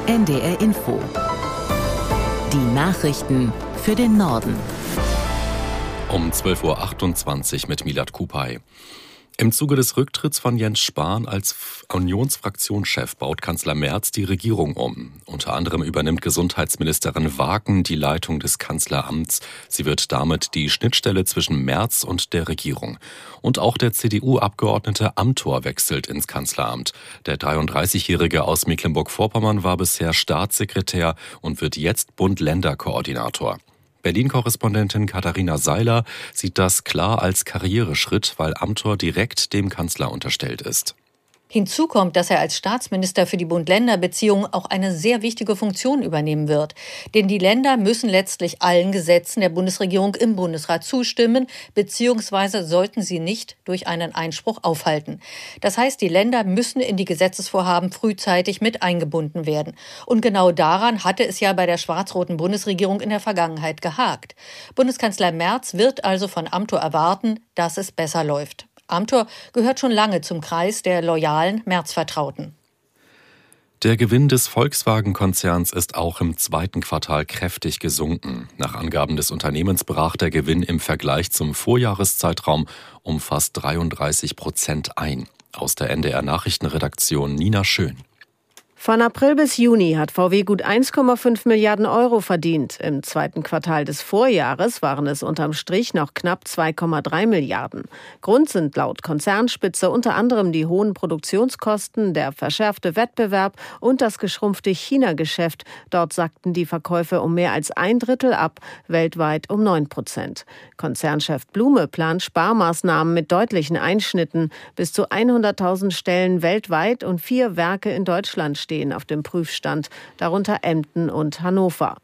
NDR Info. Die Nachrichten für den Norden. Um 12.28 Uhr mit Milad Kupay. Im Zuge des Rücktritts von Jens Spahn als Unionsfraktionschef baut Kanzler Merz die Regierung um. Unter anderem übernimmt Gesundheitsministerin Wagen die Leitung des Kanzleramts. Sie wird damit die Schnittstelle zwischen Merz und der Regierung. Und auch der CDU-Abgeordnete Amthor wechselt ins Kanzleramt. Der 33-Jährige aus Mecklenburg-Vorpommern war bisher Staatssekretär und wird jetzt Bund-Länder-Koordinator. Berlin-Korrespondentin Katharina Seiler sieht das klar als Karriereschritt, weil Amthor direkt dem Kanzler unterstellt ist. Hinzu kommt, dass er als Staatsminister für die Bund-Länder-Beziehungen auch eine sehr wichtige Funktion übernehmen wird. Denn die Länder müssen letztlich allen Gesetzen der Bundesregierung im Bundesrat zustimmen, beziehungsweise sollten sie nicht durch einen Einspruch aufhalten. Das heißt, die Länder müssen in die Gesetzesvorhaben frühzeitig mit eingebunden werden. Und genau daran hatte es ja bei der schwarz-roten Bundesregierung in der Vergangenheit gehakt. Bundeskanzler Merz wird also von Amthor erwarten, dass es besser läuft. Amthor gehört schon lange zum Kreis der loyalen Merz-Vertrauten. Der Gewinn des Volkswagen-Konzerns ist auch im zweiten Quartal kräftig gesunken. Nach Angaben des Unternehmens brach der Gewinn im Vergleich zum Vorjahreszeitraum um fast 33% ein. Aus der NDR-Nachrichtenredaktion Nina Schön. Von April bis Juni hat VW gut 1,5 Milliarden Euro verdient. Im zweiten Quartal des Vorjahres waren es unterm Strich noch knapp 2,3 Milliarden. Grund sind laut Konzernspitze unter anderem die hohen Produktionskosten, der verschärfte Wettbewerb und das geschrumpfte China-Geschäft. Dort sackten die Verkäufe um mehr als 1/3 ab, weltweit um 9%. Konzernchef Blume plant Sparmaßnahmen mit deutlichen Einschnitten. Bis zu 100.000 Stellen weltweit und 4 Werke in Deutschland stehen auf dem Prüfstand, darunter Emden und Hannover.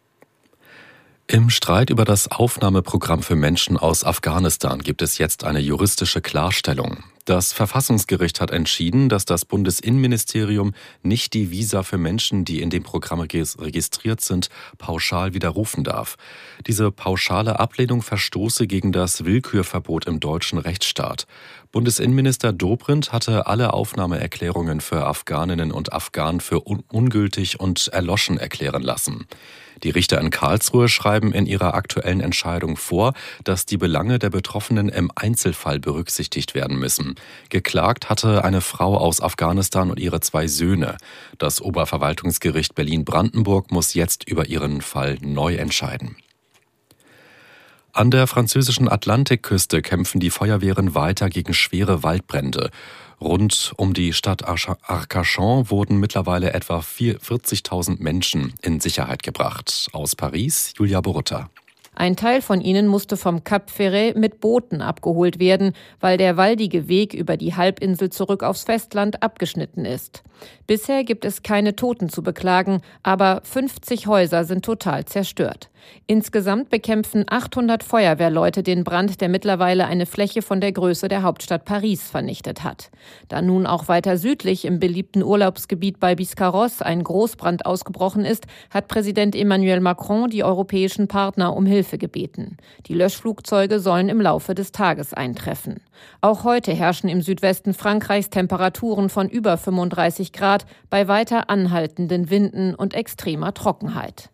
Im Streit über das Aufnahmeprogramm für Menschen aus Afghanistan gibt es jetzt eine juristische Klarstellung. Das Verfassungsgericht hat entschieden, dass das Bundesinnenministerium nicht die Visa für Menschen, die in dem Programm registriert sind, pauschal widerrufen darf. Diese pauschale Ablehnung verstoße gegen das Willkürverbot im deutschen Rechtsstaat. Bundesinnenminister Dobrindt hatte alle Aufnahmeerklärungen für Afghaninnen und Afghanen für ungültig und erloschen erklären lassen. Die Richter in Karlsruhe schreiben in ihrer aktuellen Entscheidung vor, dass die Belange der Betroffenen im Einzelfall berücksichtigt werden müssen. Geklagt hatte eine Frau aus Afghanistan und ihre 2 Söhne. Das Oberverwaltungsgericht Berlin-Brandenburg muss jetzt über ihren Fall neu entscheiden. An der französischen Atlantikküste kämpfen die Feuerwehren weiter gegen schwere Waldbrände. Rund um die Stadt Arcachon wurden mittlerweile etwa 40.000 Menschen in Sicherheit gebracht. Aus Paris, Julia Borutta. Ein Teil von ihnen musste vom Cap Ferret mit Booten abgeholt werden, weil der waldige Weg über die Halbinsel zurück aufs Festland abgeschnitten ist. Bisher gibt es keine Toten zu beklagen, aber 50 Häuser sind total zerstört. Insgesamt bekämpfen 800 Feuerwehrleute den Brand, der mittlerweile eine Fläche von der Größe der Hauptstadt Paris vernichtet hat. Da nun auch weiter südlich im beliebten Urlaubsgebiet bei Biscarrosse ein Großbrand ausgebrochen ist, hat Präsident Emmanuel Macron die europäischen Partner um Hilfe gebeten. Die Löschflugzeuge sollen im Laufe des Tages eintreffen. Auch heute herrschen im Südwesten Frankreichs Temperaturen von über 35 Grad bei weiter anhaltenden Winden und extremer Trockenheit.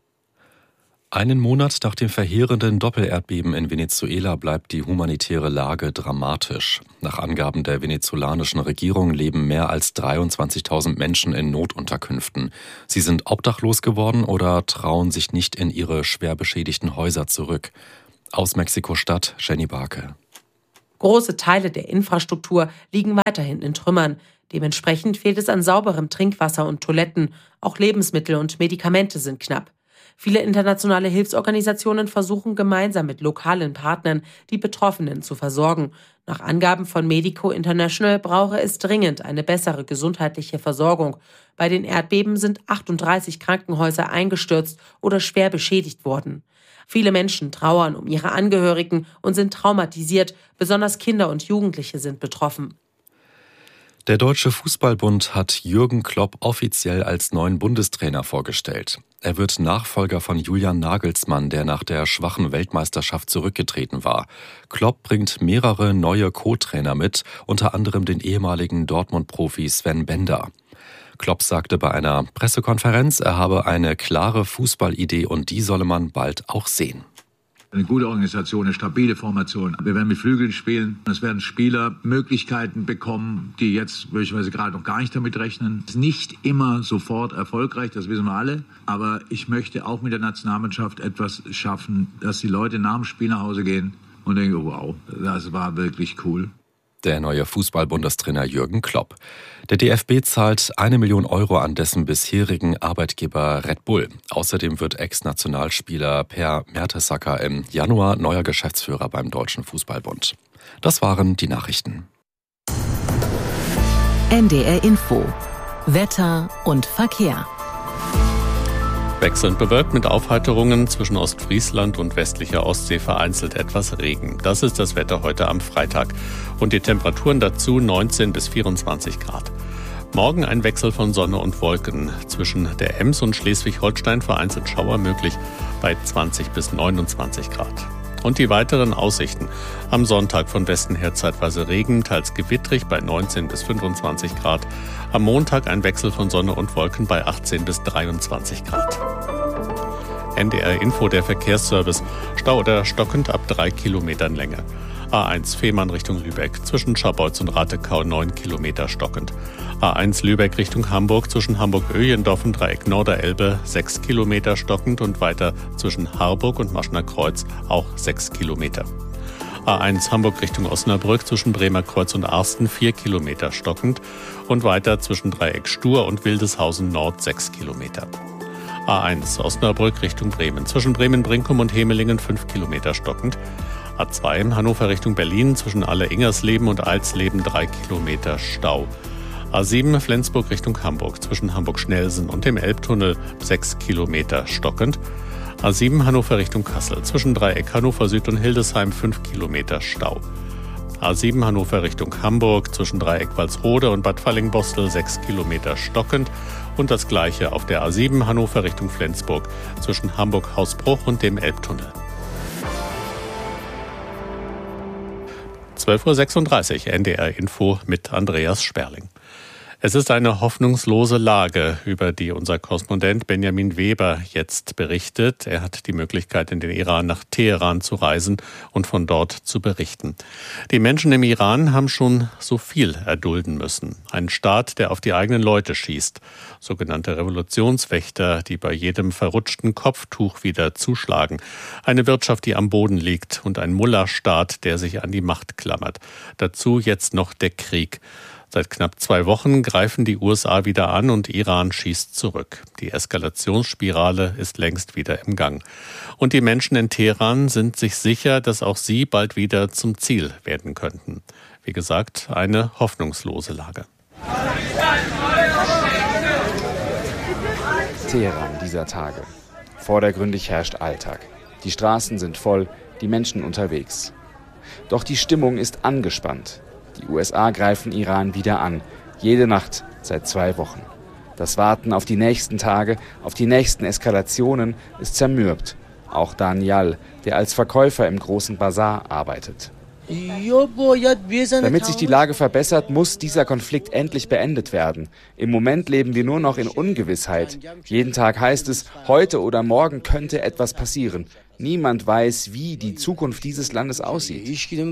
Einen Monat nach dem verheerenden Doppelerdbeben in Venezuela bleibt die humanitäre Lage dramatisch. Nach Angaben der venezolanischen Regierung leben mehr als 23.000 Menschen in Notunterkünften. Sie sind obdachlos geworden oder trauen sich nicht in ihre schwer beschädigten Häuser zurück. Aus Mexiko-Stadt, Jenny Barke. Große Teile der Infrastruktur liegen weiterhin in Trümmern. Dementsprechend fehlt es an sauberem Trinkwasser und Toiletten. Auch Lebensmittel und Medikamente sind knapp. Viele internationale Hilfsorganisationen versuchen gemeinsam mit lokalen Partnern, die Betroffenen zu versorgen. Nach Angaben von Medico International brauche es dringend eine bessere gesundheitliche Versorgung. Bei den Erdbeben sind 38 Krankenhäuser eingestürzt oder schwer beschädigt worden. Viele Menschen trauern um ihre Angehörigen und sind traumatisiert. Besonders Kinder und Jugendliche sind betroffen. Der Deutsche Fußballbund hat Jürgen Klopp offiziell als neuen Bundestrainer vorgestellt. Er wird Nachfolger von Julian Nagelsmann, der nach der schwachen Weltmeisterschaft zurückgetreten war. Klopp bringt mehrere neue Co-Trainer mit, unter anderem den ehemaligen Dortmund-Profi Sven Bender. Klopp sagte bei einer Pressekonferenz, er habe eine klare Fußballidee und die solle man bald auch sehen. Eine gute Organisation, eine stabile Formation. Wir werden mit Flügeln spielen. Es werden Spieler Möglichkeiten bekommen, die jetzt möglicherweise gerade noch gar nicht damit rechnen. Es ist nicht immer sofort erfolgreich, das wissen wir alle. Aber ich möchte auch mit der Nationalmannschaft etwas schaffen, dass die Leute nach dem Spiel nach Hause gehen und denken, wow, das war wirklich cool. Der neue Fußball-Bundestrainer Jürgen Klopp. Der DFB zahlt 1 Million Euro an dessen bisherigen Arbeitgeber Red Bull. Außerdem wird Ex-Nationalspieler Per Mertesacker im Januar neuer Geschäftsführer beim Deutschen Fußballbund. Das waren die Nachrichten. NDR Info. Wetter und Verkehr. Wechselnd bewölkt mit Aufheiterungen zwischen Ostfriesland und westlicher Ostsee vereinzelt etwas Regen. Das ist das Wetter heute am Freitag. Und die Temperaturen dazu 19 bis 24 Grad. Morgen ein Wechsel von Sonne und Wolken. Zwischen der Ems und Schleswig-Holstein vereinzelt Schauer möglich bei 20 bis 29 Grad. Und die weiteren Aussichten. Am Sonntag von Westen her zeitweise Regen, teils gewittrig bei 19 bis 25 Grad. Am Montag ein Wechsel von Sonne und Wolken bei 18 bis 23 Grad. NDR Info, der Verkehrsservice. Stau oder stockend ab 3 Kilometern Länge. A1 Fehmarn Richtung Lübeck, zwischen Scharbeutz und Ratekau 9 Kilometer stockend. A1 Lübeck Richtung Hamburg, zwischen Hamburg-Öhlendorf und Dreieck Norderelbe 6 Kilometer stockend und weiter zwischen Harburg und Maschner Kreuz auch 6 Kilometer. A1 Hamburg Richtung Osnabrück, zwischen Bremer Kreuz und Arsten 4 Kilometer stockend und weiter zwischen Dreieck Stur und Wildeshausen Nord 6 Kilometer. A1 Osnabrück Richtung Bremen, zwischen Bremen-Brinkum und Hemelingen 5 Kilometer stockend. A2 Hannover Richtung Berlin, zwischen Alle-Ingersleben und Alsleben 3 Kilometer Stau. A7 Flensburg Richtung Hamburg, zwischen Hamburg-Schnellsen und dem Elbtunnel 6 Kilometer stockend. A7 Hannover Richtung Kassel, zwischen Dreieck Hannover Süd und Hildesheim 5 Kilometer Stau. A7 Hannover Richtung Hamburg, zwischen Dreieck Walsrode und Bad Fallingbostel 6 Kilometer stockend. Und das Gleiche auf der A7 Hannover Richtung Flensburg, zwischen Hamburg-Hausbruch und dem Elbtunnel. 12.36 Uhr NDR Info mit Andreas Sperling. Es ist eine hoffnungslose Lage, über die unser Korrespondent Benjamin Weber jetzt berichtet. Er hat die Möglichkeit, in den Iran nach Teheran zu reisen und von dort zu berichten. Die Menschen im Iran haben schon so viel erdulden müssen. Ein Staat, der auf die eigenen Leute schießt. Sogenannte Revolutionswächter, die bei jedem verrutschten Kopftuch wieder zuschlagen. Eine Wirtschaft, die am Boden liegt und ein Mullah-Staat, der sich an die Macht klammert. Dazu jetzt noch der Krieg. Seit knapp 2 Wochen greifen die USA wieder an und Iran schießt zurück. Die Eskalationsspirale ist längst wieder im Gang. Und die Menschen in Teheran sind sich sicher, dass auch sie bald wieder zum Ziel werden könnten. Wie gesagt, eine hoffnungslose Lage. Teheran dieser Tage. Vordergründig herrscht Alltag. Die Straßen sind voll, die Menschen unterwegs. Doch die Stimmung ist angespannt. Die USA greifen Iran wieder an, jede Nacht seit 2 Wochen. Das Warten auf die nächsten Tage, auf die nächsten Eskalationen ist zermürbt. Auch Daniel, der als Verkäufer im großen Bazar arbeitet. Damit sich die Lage verbessert, muss dieser Konflikt endlich beendet werden. Im Moment leben wir nur noch in Ungewissheit. Jeden Tag heißt es, heute oder morgen könnte etwas passieren. Niemand weiß, wie die Zukunft dieses Landes aussieht.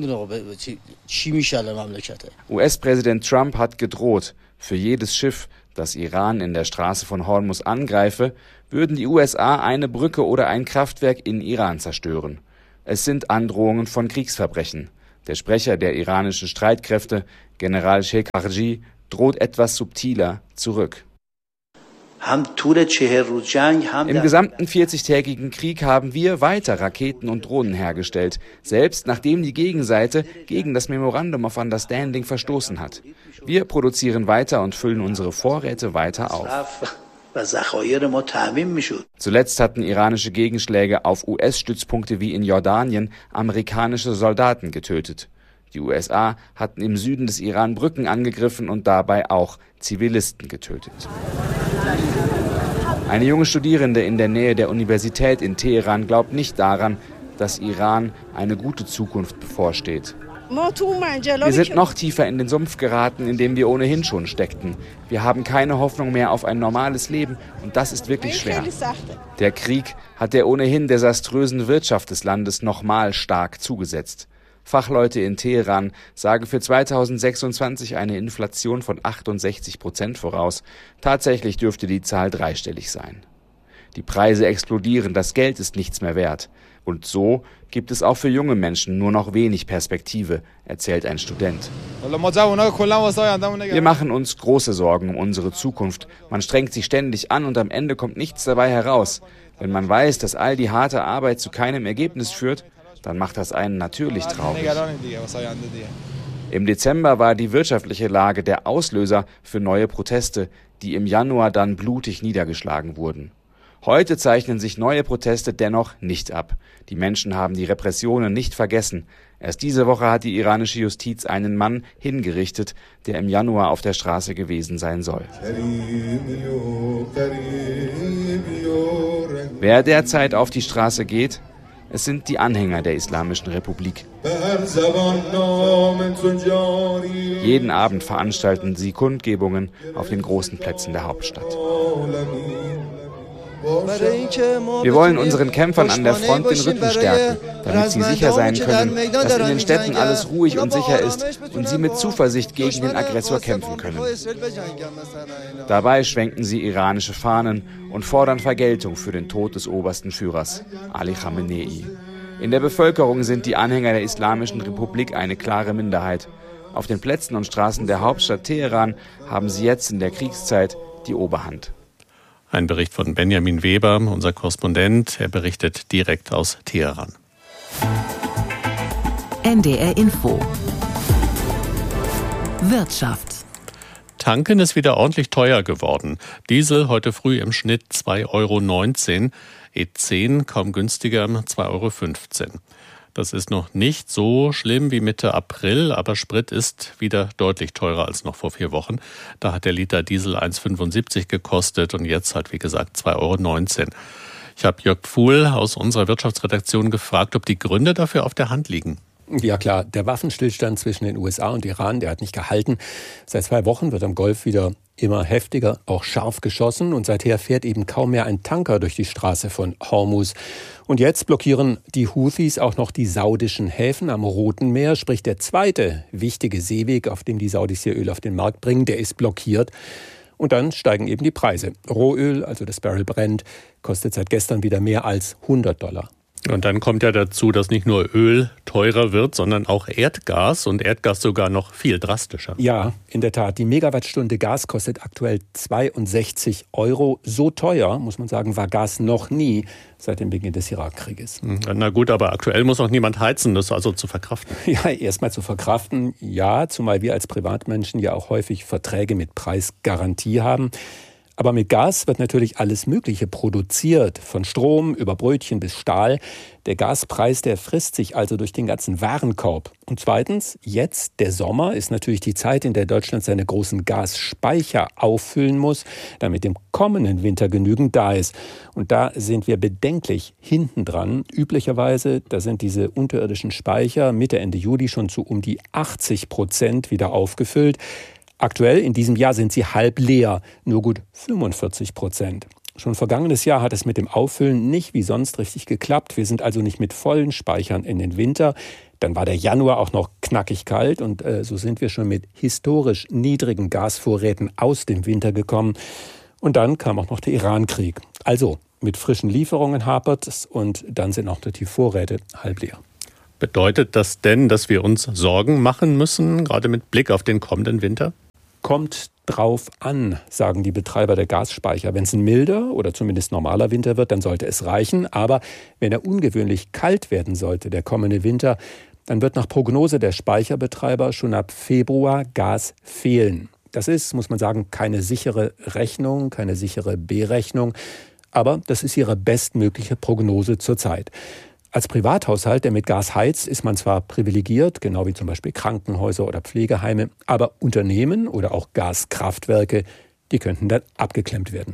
US-Präsident Trump hat gedroht, für jedes Schiff, das Iran in der Straße von Hormuz angreife, würden die USA eine Brücke oder ein Kraftwerk in Iran zerstören. Es sind Androhungen von Kriegsverbrechen. Der Sprecher der iranischen Streitkräfte, General Shekarji, droht etwas subtiler zurück. Im gesamten 40-tägigen Krieg haben wir weiter Raketen und Drohnen hergestellt, selbst nachdem die Gegenseite gegen das Memorandum of Understanding verstoßen hat. Wir produzieren weiter und füllen unsere Vorräte weiter auf. Zuletzt hatten iranische Gegenschläge auf US-Stützpunkte wie in Jordanien amerikanische Soldaten getötet. Die USA hatten im Süden des Iran Brücken angegriffen und dabei auch Zivilisten getötet. Eine junge Studierende in der Nähe der Universität in Teheran glaubt nicht daran, dass Iran eine gute Zukunft bevorsteht. Wir sind noch tiefer in den Sumpf geraten, in dem wir ohnehin schon steckten. Wir haben keine Hoffnung mehr auf ein normales Leben und das ist wirklich schwer. Der Krieg hat der ohnehin desaströsen Wirtschaft des Landes nochmal stark zugesetzt. Fachleute in Teheran sagen für 2026 eine Inflation von 68% voraus. Tatsächlich dürfte die Zahl dreistellig sein. Die Preise explodieren, das Geld ist nichts mehr wert. Und so gibt es auch für junge Menschen nur noch wenig Perspektive, erzählt ein Student. Wir machen uns große Sorgen um unsere Zukunft. Man strengt sich ständig an und am Ende kommt nichts dabei heraus. Wenn man weiß, dass all die harte Arbeit zu keinem Ergebnis führt, dann macht das einen natürlich traurig. Im Dezember war die wirtschaftliche Lage der Auslöser für neue Proteste, die im Januar dann blutig niedergeschlagen wurden. Heute zeichnen sich neue Proteste dennoch nicht ab. Die Menschen haben die Repressionen nicht vergessen. Erst diese Woche hat die iranische Justiz einen Mann hingerichtet, der im Januar auf der Straße gewesen sein soll. Wer derzeit auf die Straße geht? Es sind die Anhänger der Islamischen Republik. Jeden Abend veranstalten sie Kundgebungen auf den großen Plätzen der Hauptstadt. Wir wollen unseren Kämpfern an der Front den Rücken stärken, damit sie sicher sein können, dass in den Städten alles ruhig und sicher ist und sie mit Zuversicht gegen den Aggressor kämpfen können. Dabei schwenken sie iranische Fahnen und fordern Vergeltung für den Tod des obersten Führers, Ali Khamenei. In der Bevölkerung sind die Anhänger der Islamischen Republik eine klare Minderheit. Auf den Plätzen und Straßen der Hauptstadt Teheran haben sie jetzt in der Kriegszeit die Oberhand. Ein Bericht von Benjamin Weber, unser Korrespondent. Er berichtet direkt aus Teheran. NDR Info. Wirtschaft. Tanken ist wieder ordentlich teuer geworden. Diesel heute früh im Schnitt 2,19 €, E10 kaum günstiger 2,15 €. Das ist noch nicht so schlimm wie Mitte April, aber Sprit ist wieder deutlich teurer als noch vor 4 Wochen. Da hat der Liter Diesel 1,75 gekostet und jetzt hat, wie gesagt, 2,19 €. Ich habe Jörg Pfuhl aus unserer Wirtschaftsredaktion gefragt, ob die Gründe dafür auf der Hand liegen. Ja klar, der Waffenstillstand zwischen den USA und Iran, der hat nicht gehalten. Seit 2 Wochen wird am Golf wieder immer heftiger, auch scharf geschossen und seither fährt eben kaum mehr ein Tanker durch die Straße von Hormuz. Und jetzt blockieren die Houthis auch noch die saudischen Häfen am Roten Meer, sprich der zweite wichtige Seeweg, auf dem die Saudis ihr Öl auf den Markt bringen, der ist blockiert. Und dann steigen eben die Preise. Rohöl, also das Barrel Brent, kostet seit gestern wieder mehr als $100. Und dann kommt ja dazu, dass nicht nur Öl teurer wird, sondern auch Erdgas und Erdgas sogar noch viel drastischer. Ja, in der Tat. Die Megawattstunde Gas kostet aktuell 62 €. So teuer, muss man sagen, war Gas noch nie seit dem Beginn des Irakkrieges. Na gut, aber aktuell muss auch niemand heizen, das ist also zu verkraften. Ja, erstmal zu verkraften, ja, zumal wir als Privatmenschen ja auch häufig Verträge mit Preisgarantie haben. Aber mit Gas wird natürlich alles Mögliche produziert, von Strom über Brötchen bis Stahl. Der Gaspreis, der frisst sich also durch den ganzen Warenkorb. Und zweitens, jetzt, der Sommer, ist natürlich die Zeit, in der Deutschland seine großen Gasspeicher auffüllen muss, damit im kommenden Winter genügend da ist. Und da sind wir bedenklich hinten dran. Üblicherweise, da sind diese unterirdischen Speicher Mitte, Ende Juli schon zu um die 80% wieder aufgefüllt. Aktuell in diesem Jahr sind sie halb leer, nur gut 45%. Schon vergangenes Jahr hat es mit dem Auffüllen nicht wie sonst richtig geklappt. Wir sind also nicht mit vollen Speichern in den Winter. Dann war der Januar auch noch knackig kalt und so sind wir schon mit historisch niedrigen Gasvorräten aus dem Winter gekommen. Und dann kam auch noch der Irankrieg. Also mit frischen Lieferungen hapert es und dann sind auch die Vorräte halb leer. Bedeutet das denn, dass wir uns Sorgen machen müssen, gerade mit Blick auf den kommenden Winter? Kommt drauf an, sagen die Betreiber der Gasspeicher. Wenn es ein milder oder zumindest normaler Winter wird, dann sollte es reichen. Aber wenn er ungewöhnlich kalt werden sollte, der kommende Winter, dann wird nach Prognose der Speicherbetreiber schon ab Februar Gas fehlen. Das ist, muss man sagen, keine sichere Rechnung, keine sichere Berechnung. Aber das ist ihre bestmögliche Prognose zurzeit. Als Privathaushalt, der mit Gas heizt, ist man zwar privilegiert, genau wie zum Beispiel Krankenhäuser oder Pflegeheime, aber Unternehmen oder auch Gaskraftwerke, die könnten dann abgeklemmt werden.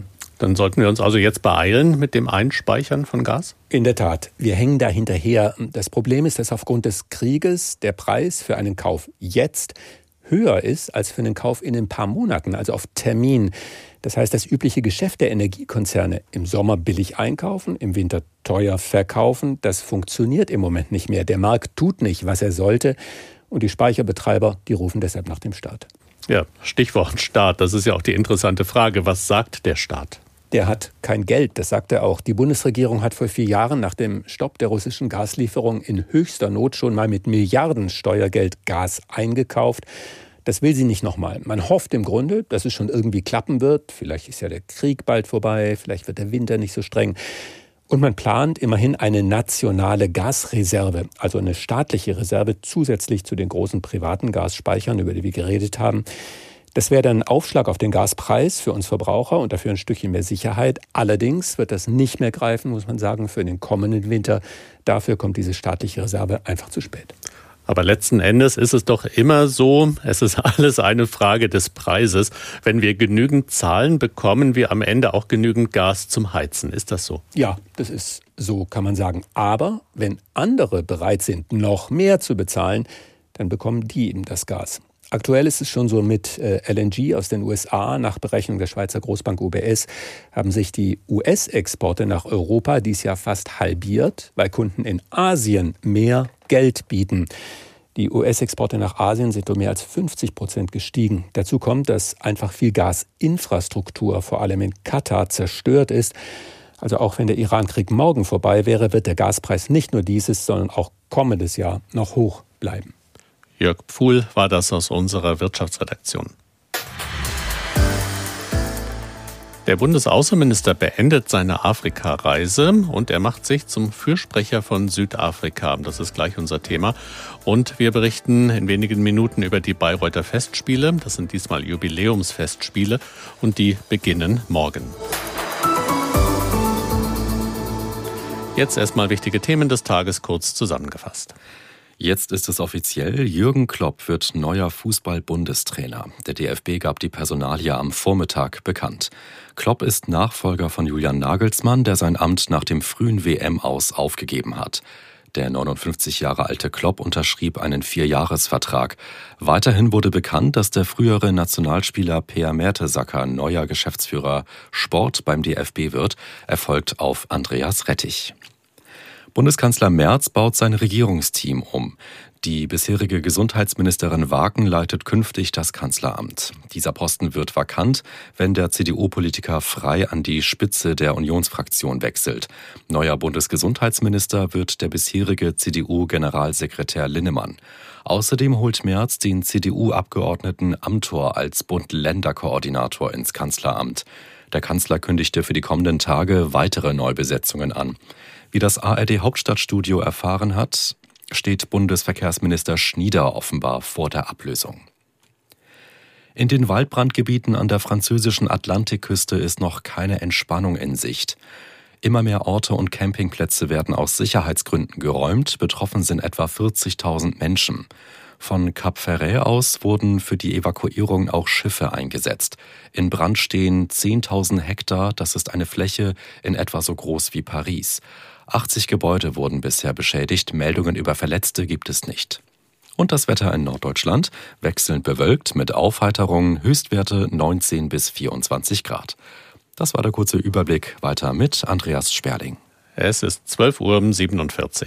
Dann sollten wir uns also jetzt beeilen mit dem Einspeichern von Gas? In der Tat, wir hängen da hinterher. Das Problem ist, dass aufgrund des Krieges der Preis für einen Kauf jetzt höher ist als für einen Kauf in ein paar Monaten, also auf Termin. Das heißt, das übliche Geschäft der Energiekonzerne, im Sommer billig einkaufen, im Winter teuer verkaufen, das funktioniert im Moment nicht mehr. Der Markt tut nicht, was er sollte. Und die Speicherbetreiber, die rufen deshalb nach dem Staat. Ja, Stichwort Staat. Das ist ja auch die interessante Frage. Was sagt der Staat? Der hat kein Geld, das sagt er auch. Die Bundesregierung hat vor 4 Jahren nach dem Stopp der russischen Gaslieferung in höchster Not schon mal mit Milliarden Steuergeld Gas eingekauft. Das will sie nicht nochmal. Man hofft im Grunde, dass es schon irgendwie klappen wird. Vielleicht ist ja der Krieg bald vorbei, vielleicht wird der Winter nicht so streng. Und man plant immerhin eine nationale Gasreserve, also eine staatliche Reserve zusätzlich zu den großen privaten Gasspeichern, über die wir geredet haben. Das wäre dann ein Aufschlag auf den Gaspreis für uns Verbraucher und dafür ein Stückchen mehr Sicherheit. Allerdings wird das nicht mehr greifen, muss man sagen, für den kommenden Winter. Dafür kommt diese staatliche Reserve einfach zu spät. Aber letzten Endes ist es doch immer so, es ist alles eine Frage des Preises. Wenn wir genügend zahlen, bekommen wir am Ende auch genügend Gas zum Heizen. Ist das so? Ja, das ist so, kann man sagen. Aber wenn andere bereit sind, noch mehr zu bezahlen, dann bekommen die eben das Gas. Aktuell ist es schon so mit LNG aus den USA. Nach Berechnung der Schweizer Großbank UBS haben sich die US-Exporte nach Europa dieses Jahr fast halbiert, weil Kunden in Asien mehr Geld bieten. Die US-Exporte nach Asien sind um mehr als 50% gestiegen. Dazu kommt, dass einfach viel Gasinfrastruktur, vor allem in Katar, zerstört ist. Also auch wenn der Iran-Krieg morgen vorbei wäre, wird der Gaspreis nicht nur dieses, sondern auch kommendes Jahr noch hoch bleiben. Jörg Pfuhl war das aus unserer Wirtschaftsredaktion. Der Bundesaußenminister beendet seine Afrika-Reise und er macht sich zum Fürsprecher von Südafrika. Das ist gleich unser Thema. Und wir berichten in wenigen Minuten über die Bayreuther Festspiele. Das sind diesmal Jubiläumsfestspiele und die beginnen morgen. Jetzt erstmal wichtige Themen des Tages kurz zusammengefasst. Jetzt ist es offiziell, Jürgen Klopp wird neuer Fußball-Bundestrainer. Der DFB gab die Personalie am Vormittag bekannt. Klopp ist Nachfolger von Julian Nagelsmann, der sein Amt nach dem frühen WM-Aus aufgegeben hat. Der 59 Jahre alte Klopp unterschrieb einen 4-Jahres-Vertrag. Weiterhin wurde bekannt, dass der frühere Nationalspieler Per Mertesacker neuer Geschäftsführer Sport beim DFB wird. Er folgt auf Andreas Rettich. Bundeskanzler Merz baut sein Regierungsteam um. Die bisherige Gesundheitsministerin Waken leitet künftig das Kanzleramt. Dieser Posten wird vakant, wenn der CDU-Politiker Frey an die Spitze der Unionsfraktion wechselt. Neuer Bundesgesundheitsminister wird der bisherige CDU-Generalsekretär Linnemann. Außerdem holt Merz den CDU-Abgeordneten Amthor als Bund-Länder-Koordinator ins Kanzleramt. Der Kanzler kündigte für die kommenden Tage weitere Neubesetzungen an. Wie das ARD-Hauptstadtstudio erfahren hat, steht Bundesverkehrsminister Schnieder offenbar vor der Ablösung. In den Waldbrandgebieten an der französischen Atlantikküste ist noch keine Entspannung in Sicht. Immer mehr Orte und Campingplätze werden aus Sicherheitsgründen geräumt. Betroffen sind etwa 40.000 Menschen. Von Cap Ferret aus wurden für die Evakuierung auch Schiffe eingesetzt. In Brand stehen 10.000 Hektar, das ist eine Fläche in etwa so groß wie Paris. 80 Gebäude wurden bisher beschädigt, Meldungen über Verletzte gibt es nicht. Und das Wetter in Norddeutschland, wechselnd bewölkt mit Aufheiterungen, Höchstwerte 19 bis 24 Grad. Das war der kurze Überblick, weiter mit Andreas Sperling. Es ist 12:47 Uhr.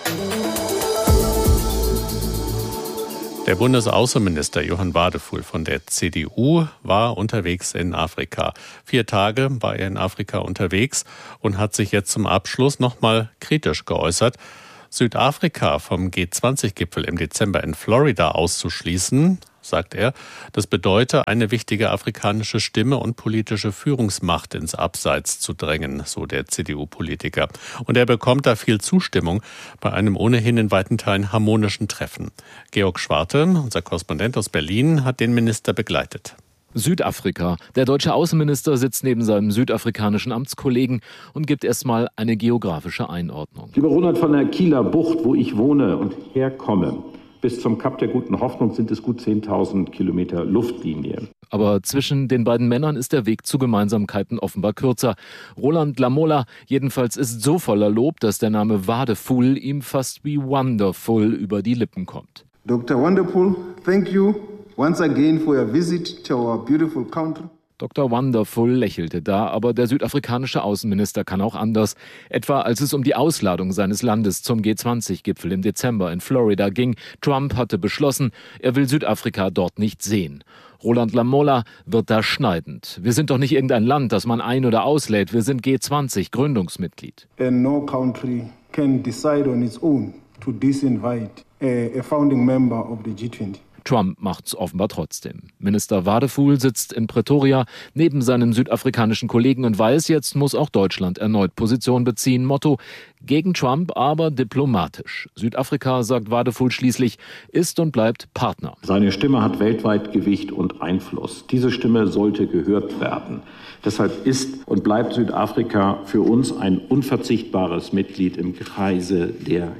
Der Bundesaußenminister Johann Wadefuhl von der CDU war unterwegs in Afrika. 4 Tage war er in Afrika unterwegs und hat sich jetzt zum Abschluss nochmal kritisch geäußert. Südafrika vom G20-Gipfel im Dezember in Florida auszuschließen, sagt er, das bedeute, eine wichtige afrikanische Stimme und politische Führungsmacht ins Abseits zu drängen, so der CDU-Politiker. Und er bekommt da viel Zustimmung bei einem ohnehin in weiten Teilen harmonischen Treffen. Georg Schwarte, unser Korrespondent aus Berlin, hat den Minister begleitet. Südafrika. Der deutsche Außenminister sitzt neben seinem südafrikanischen Amtskollegen und gibt erstmal eine geografische Einordnung. Über 100 von der Kieler Bucht, wo ich wohne und herkomme, Bis zum Kap der Guten Hoffnung sind es gut 10.000 Kilometer Luftlinie. Aber zwischen den beiden Männern ist der Weg zu Gemeinsamkeiten offenbar kürzer. Roland Lamola jedenfalls ist so voller Lob, dass der Name Wadephul ihm fast wie Wonderful über die Lippen kommt. Dr. Wonderful, thank you once again for your visit to our beautiful country. Dr. Wonderful lächelte da, aber der südafrikanische Außenminister kann auch anders. Etwa als es um die Ausladung seines Landes zum G20-Gipfel im Dezember in Florida ging. Trump hatte beschlossen, er will Südafrika dort nicht sehen. Roland Lamola wird da schneidend. Wir sind doch nicht irgendein Land, das man ein- oder auslädt. Wir sind G20, Gründungsmitglied. And no country can decide on its own to disinvite a founding member of the G20. Trump macht's offenbar trotzdem. Minister Wadephul sitzt in Pretoria neben seinem südafrikanischen Kollegen und weiß, jetzt muss auch Deutschland erneut Position beziehen. Motto: gegen Trump, aber diplomatisch. Südafrika, sagt Wadephul schließlich, ist und bleibt Partner. Seine Stimme hat weltweit Gewicht und Einfluss. Diese Stimme sollte gehört werden. Deshalb ist und bleibt Südafrika für uns ein unverzichtbares Mitglied im Kreise der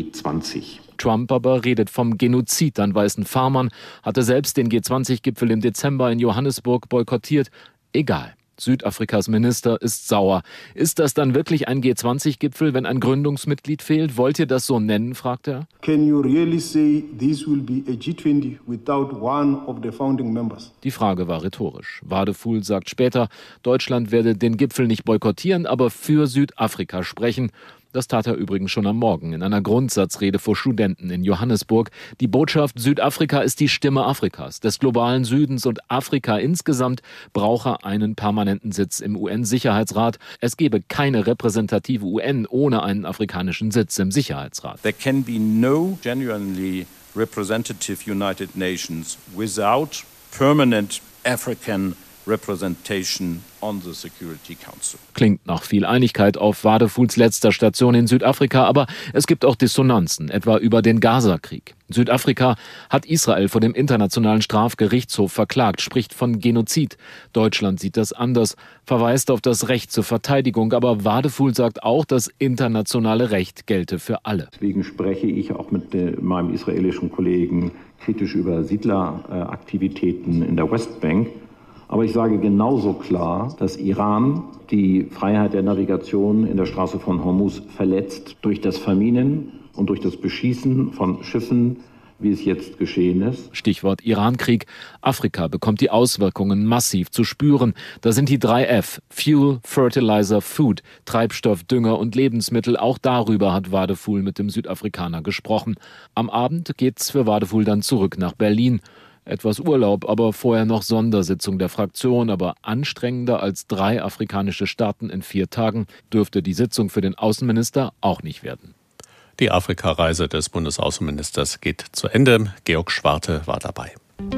G20. Trump aber redet vom Genozid an weißen Farmern, hatte selbst den G20-Gipfel im Dezember in Johannesburg boykottiert. Egal. Südafrikas Minister ist sauer. Ist das dann wirklich ein G20-Gipfel, wenn ein Gründungsmitglied fehlt? Wollt ihr das so nennen, fragt er. Can you really say this will be a G20 without one of the founding members? Die Frage war rhetorisch. Wadephul sagt später, Deutschland werde den Gipfel nicht boykottieren, aber für Südafrika sprechen. Das tat er übrigens schon am Morgen in einer Grundsatzrede vor Studenten in Johannesburg. Die Botschaft: Südafrika ist die Stimme Afrikas, des globalen Südens, und Afrika insgesamt brauche einen permanenten Sitz im UN-Sicherheitsrat. Es gebe keine repräsentative UN ohne einen afrikanischen Sitz im Sicherheitsrat. There can be no genuinely representative United Nations without permanent African representation on the Security Council. Klingt nach viel Einigkeit auf Wadephuls letzter Station in Südafrika, aber es gibt auch Dissonanzen, etwa über den Gaza-Krieg. Südafrika hat Israel vor dem Internationalen Strafgerichtshof verklagt, spricht von Genozid. Deutschland sieht das anders, verweist auf das Recht zur Verteidigung, aber Wadephul sagt auch, das internationale Recht gelte für alle. Deswegen spreche ich auch mit meinem israelischen Kollegen kritisch über Siedleraktivitäten in der Westbank. Aber ich sage genauso klar, dass Iran die Freiheit der Navigation in der Straße von Hormuz verletzt durch das Verminen und durch das Beschießen von Schiffen, wie es jetzt geschehen ist. Stichwort Iran-Krieg. Afrika bekommt die Auswirkungen massiv zu spüren. Da sind die 3 F: Fuel, Fertilizer, Food, Treibstoff, Dünger und Lebensmittel. Auch darüber hat Wadephul mit dem Südafrikaner gesprochen. Am Abend geht's für Wadephul dann zurück nach Berlin. Etwas Urlaub, aber vorher noch Sondersitzung der Fraktion. Aber anstrengender als 3 afrikanische Staaten in 4 Tagen dürfte die Sitzung für den Außenminister auch nicht werden. Die Afrikareise des Bundesaußenministers geht zu Ende. Georg Schwarte war dabei.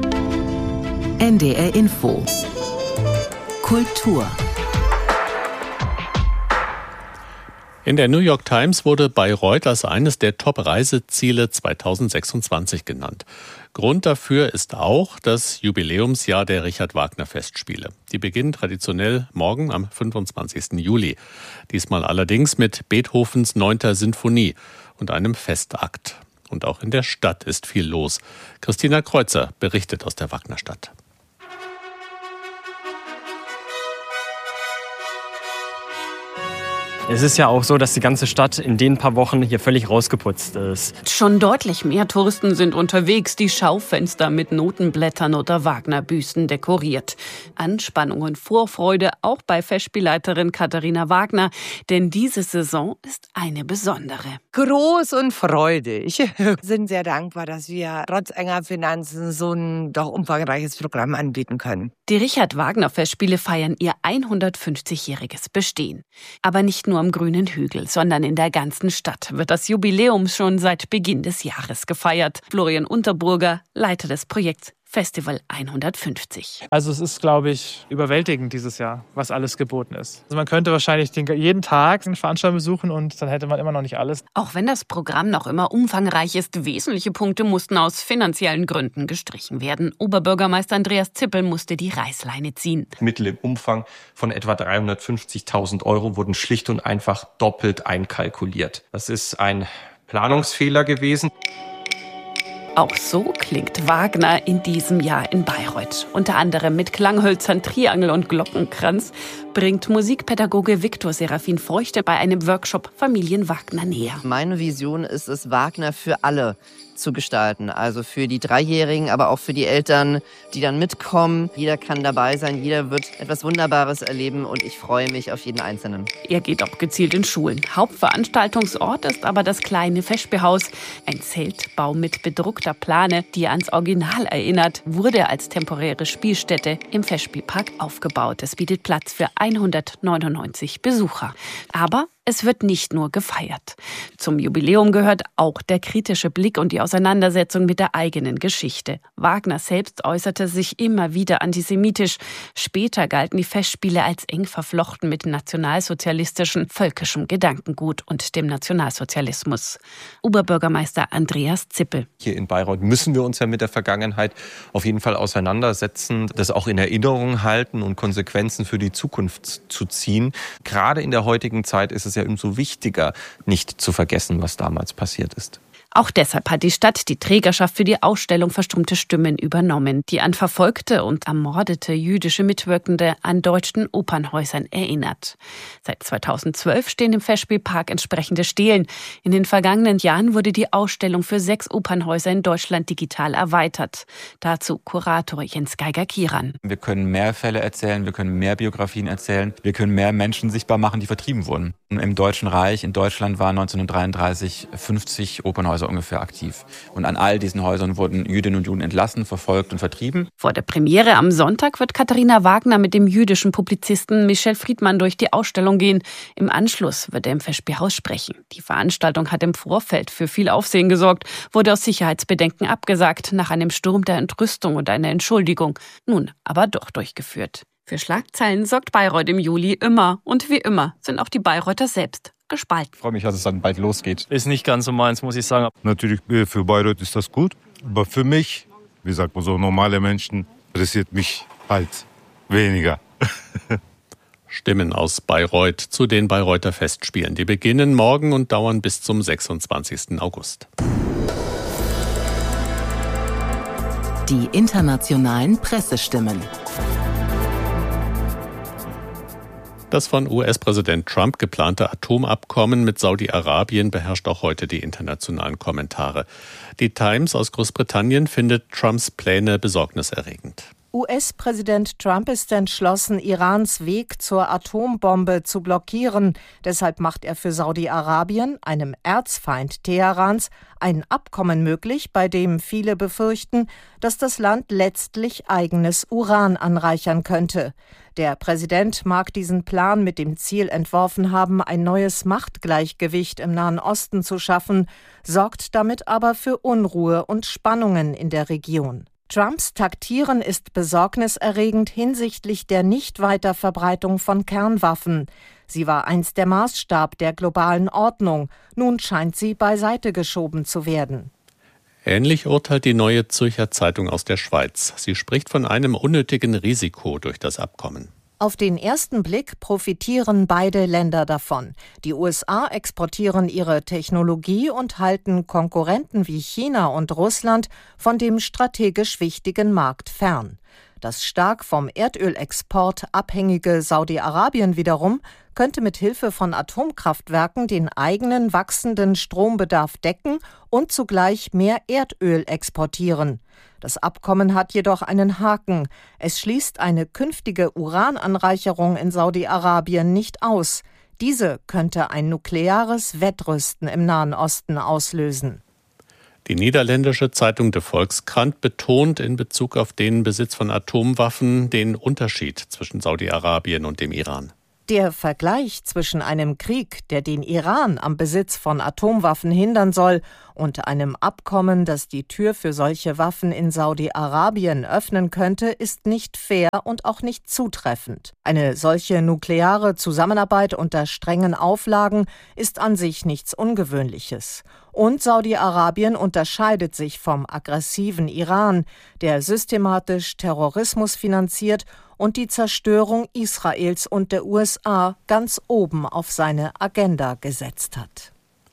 NDR Info. Kultur. In der New York Times wurde Bayreuth als eines der Top-Reiseziele 2026 genannt. Grund dafür ist auch das Jubiläumsjahr der Richard-Wagner-Festspiele. Die beginnen traditionell morgen am 25. Juli. Diesmal allerdings mit Beethovens 9. Sinfonie und einem Festakt. Und auch in der Stadt ist viel los. Christina Kreuzer berichtet aus der Wagnerstadt. Es ist ja auch so, dass die ganze Stadt in den paar Wochen hier völlig rausgeputzt ist. Schon deutlich mehr Touristen sind unterwegs, die Schaufenster mit Notenblättern oder Wagner-Büsten dekoriert. Anspannung und Vorfreude auch bei Festspielleiterin Katharina Wagner, denn diese Saison ist eine besondere. Groß und freudig. Wir sind sehr dankbar, dass wir trotz enger Finanzen so ein doch umfangreiches Programm anbieten können. Die Richard-Wagner-Festspiele feiern ihr 150-jähriges Bestehen. Aber nicht nur am Grünen Hügel, sondern in der ganzen Stadt wird das Jubiläum schon seit Beginn des Jahres gefeiert. Florian Unterburger, Leiter des Projekts Festival 150. Also es ist, glaube ich, überwältigend dieses Jahr, was alles geboten ist. Also man könnte wahrscheinlich jeden Tag eine Veranstaltung besuchen und dann hätte man immer noch nicht alles. Auch wenn das Programm noch immer umfangreich ist, wesentliche Punkte mussten aus finanziellen Gründen gestrichen werden. Oberbürgermeister Andreas Zippel musste die Reißleine ziehen. Mittel im Umfang von etwa 350.000 € wurden schlicht und einfach doppelt einkalkuliert. Das ist ein Planungsfehler gewesen. Auch so klingt Wagner in diesem Jahr in Bayreuth. Unter anderem mit Klanghölzern, Triangel und Glockenkranz bringt Musikpädagoge Viktor Serafin Feuchte bei einem Workshop Familien Wagner näher. Meine Vision ist es, Wagner für alle zu gestalten. Also für die Dreijährigen, aber auch für die Eltern, die dann mitkommen. Jeder kann dabei sein, jeder wird etwas Wunderbares erleben und ich freue mich auf jeden Einzelnen. Er geht auch gezielt in Schulen. Hauptveranstaltungsort ist aber das kleine Festspielhaus. Ein Zeltbau mit bedruckter Plane, die ans Original erinnert, wurde als temporäre Spielstätte im Festspielpark aufgebaut. Es bietet Platz für 199 Besucher. Aber es wird nicht nur gefeiert. Zum Jubiläum gehört auch der kritische Blick und die Auseinandersetzung mit der eigenen Geschichte. Wagner selbst äußerte sich immer wieder antisemitisch. Später galten die Festspiele als eng verflochten mit nationalsozialistischem, völkischem Gedankengut und dem Nationalsozialismus. Oberbürgermeister Andreas Zippel. Hier in Bayreuth müssen wir uns ja mit der Vergangenheit auf jeden Fall auseinandersetzen, das auch in Erinnerung halten und Konsequenzen für die Zukunft zu ziehen. Gerade in der heutigen Zeit ist es ja umso wichtiger, nicht zu vergessen, was damals passiert ist. Auch deshalb hat die Stadt die Trägerschaft für die Ausstellung Verstummte Stimmen übernommen, die an verfolgte und ermordete jüdische Mitwirkende an deutschen Opernhäusern erinnert. Seit 2012 stehen im Festspielpark entsprechende Stelen. In den vergangenen Jahren wurde die Ausstellung für 6 Opernhäuser in Deutschland digital erweitert. Dazu Kurator Jens Geiger-Kiran. Wir können mehr Fälle erzählen, wir können mehr Biografien erzählen, wir können mehr Menschen sichtbar machen, die vertrieben wurden. Im Deutschen Reich, in Deutschland waren 1933 50 Opernhäuser ungefähr aktiv. Und an all diesen Häusern wurden Jüdinnen und Juden entlassen, verfolgt und vertrieben. Vor der Premiere am Sonntag wird Katharina Wagner mit dem jüdischen Publizisten Michel Friedmann durch die Ausstellung gehen. Im Anschluss wird er im Festspielhaus sprechen. Die Veranstaltung hat im Vorfeld für viel Aufsehen gesorgt, wurde aus Sicherheitsbedenken abgesagt, nach einem Sturm der Entrüstung und einer Entschuldigung. Nun aber doch durchgeführt. Für Schlagzeilen sorgt Bayreuth im Juli immer. Und wie immer sind auch die Bayreuther selbst gespalten. Ich freue mich, dass es dann bald losgeht. Ist nicht ganz so meins, muss ich sagen. Natürlich für Bayreuth ist das gut, aber für mich, wie sagt man so, normale Menschen, interessiert mich halt weniger. Stimmen aus Bayreuth zu den Bayreuther Festspielen. Die beginnen morgen und dauern bis zum 26. August. Die internationalen Pressestimmen. Das von US-Präsident Trump geplante Atomabkommen mit Saudi-Arabien beherrscht auch heute die internationalen Kommentare. Die Times aus Großbritannien findet Trumps Pläne besorgniserregend. US-Präsident Trump ist entschlossen, Irans Weg zur Atombombe zu blockieren. Deshalb macht er für Saudi-Arabien, einem Erzfeind Teherans, ein Abkommen möglich, bei dem viele befürchten, dass das Land letztlich eigenes Uran anreichern könnte. Der Präsident mag diesen Plan mit dem Ziel entworfen haben, ein neues Machtgleichgewicht im Nahen Osten zu schaffen, sorgt damit aber für Unruhe und Spannungen in der Region. Trumps Taktieren ist besorgniserregend hinsichtlich der Nichtweiterverbreitung von Kernwaffen. Sie war einst der Maßstab der globalen Ordnung. Nun scheint sie beiseite geschoben zu werden. Ähnlich urteilt die Neue Zürcher Zeitung aus der Schweiz. Sie spricht von einem unnötigen Risiko durch das Abkommen. Auf den ersten Blick profitieren beide Länder davon. Die USA exportieren ihre Technologie und halten Konkurrenten wie China und Russland von dem strategisch wichtigen Markt fern. Das stark vom Erdölexport abhängige Saudi-Arabien wiederum könnte mit Hilfe von Atomkraftwerken den eigenen wachsenden Strombedarf decken und zugleich mehr Erdöl exportieren. Das Abkommen hat jedoch einen Haken. Es schließt eine künftige Urananreicherung in Saudi-Arabien nicht aus. Diese könnte ein nukleares Wettrüsten im Nahen Osten auslösen. Die niederländische Zeitung De Volkskrant betont in Bezug auf den Besitz von Atomwaffen den Unterschied zwischen Saudi-Arabien und dem Iran. Der Vergleich zwischen einem Krieg, der den Iran am Besitz von Atomwaffen hindern soll, und einem Abkommen, das die Tür für solche Waffen in Saudi-Arabien öffnen könnte, ist nicht fair und auch nicht zutreffend. Eine solche nukleare Zusammenarbeit unter strengen Auflagen ist an sich nichts Ungewöhnliches. Und Saudi-Arabien unterscheidet sich vom aggressiven Iran, der systematisch Terrorismus finanziert und die Zerstörung Israels und der USA ganz oben auf seine Agenda gesetzt hat.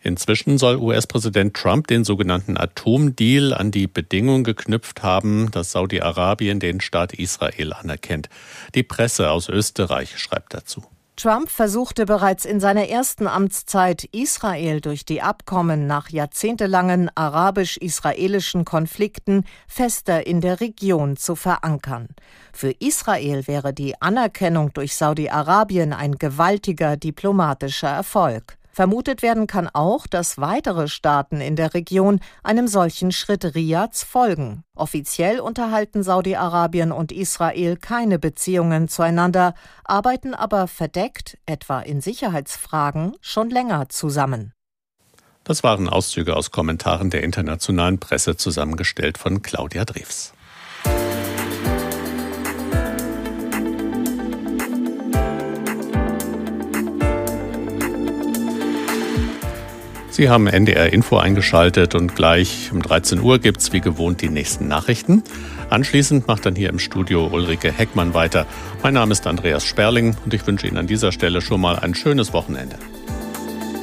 Inzwischen soll US-Präsident Trump den sogenannten Atomdeal an die Bedingung geknüpft haben, dass Saudi-Arabien den Staat Israel anerkennt. Die Presse aus Österreich schreibt dazu. Trump versuchte bereits in seiner ersten Amtszeit, Israel durch die Abkommen nach jahrzehntelangen arabisch-israelischen Konflikten fester in der Region zu verankern. Für Israel wäre die Anerkennung durch Saudi-Arabien ein gewaltiger diplomatischer Erfolg. Vermutet werden kann auch, dass weitere Staaten in der Region einem solchen Schritt Riyads folgen. Offiziell unterhalten Saudi-Arabien und Israel keine Beziehungen zueinander, arbeiten aber verdeckt, etwa in Sicherheitsfragen, schon länger zusammen. Das waren Auszüge aus Kommentaren der internationalen Presse, zusammengestellt von Claudia Drews. Sie haben NDR Info eingeschaltet und gleich um 13 Uhr gibt's wie gewohnt die nächsten Nachrichten. Anschließend macht dann hier im Studio Ulrike Heckmann weiter. Mein Name ist Andreas Sperling und ich wünsche Ihnen an dieser Stelle schon mal ein schönes Wochenende.